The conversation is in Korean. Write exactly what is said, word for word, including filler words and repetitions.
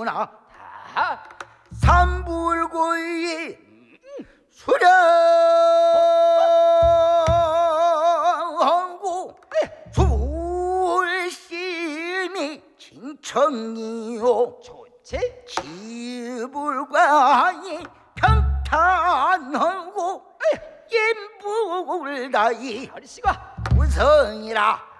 하구나. 다 삼불고이 수령하고 술심이 진청이요. 좋지. 지불관이 평탄하고 인불다이 아리씨가 우성이라